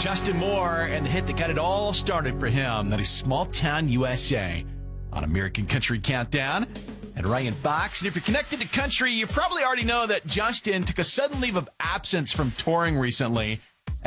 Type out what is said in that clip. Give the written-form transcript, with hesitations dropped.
Justin Moore and the hit that got it all started for him. That is Small Town USA on American Country Countdown. And Ryan Fox. And if you're connected to country, you probably already know that Justin took a sudden leave of absence from touring recently.